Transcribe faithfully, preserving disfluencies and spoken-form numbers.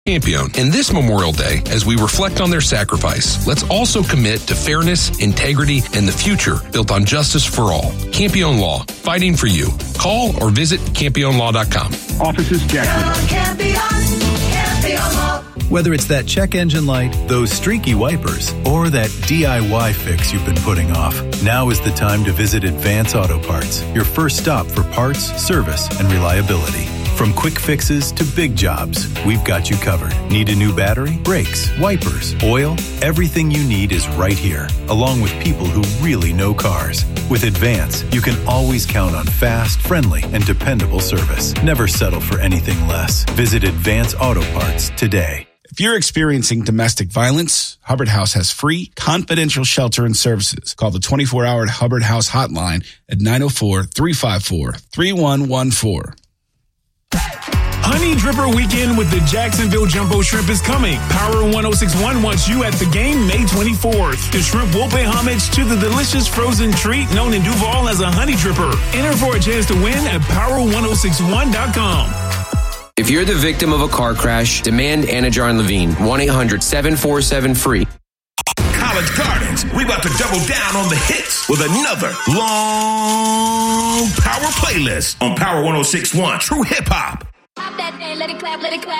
Campione. And this Memorial Day, as we reflect on their sacrifice, let's also commit to fairness, integrity, and the future built on justice for all. Campione Law, fighting for you. Call or visit campione law dot com. Offices Jacksonville. Whether it's that check engine light, those streaky wipers, or that D I Y fix you've been putting off, now is the time to visit Advance Auto Parts, your first stop for parts, service, and reliability. From quick fixes to big jobs, we've got you covered. Need a new battery, brakes, wipers, oil? Everything you need is right here, along with people who really know cars. With Advance, you can always count on fast, friendly, and dependable service. Never settle for anything less. Visit Advance Auto Parts today. If you're experiencing domestic violence, Hubbard House has free, confidential shelter and services. Call the twenty-four hour Hubbard House hotline at nine oh four, three five four, three one one four. Honey Dripper Weekend with the Jacksonville Jumbo Shrimp is coming. Power one oh six point one wants you at the game May twenty-fourth. The shrimp will pay homage to the delicious frozen treat known in Duval as a Honey Dripper. Enter for a chance to win at power one oh six one dot com. If you're the victim of a car crash, demand Anajar and Levine. one eight hundred seven four seven free. College Gardens, we about to double down on the hits with another long power playlist on Power one oh six point one True Hip Hop. Pop that thing, let it clap, let it clap.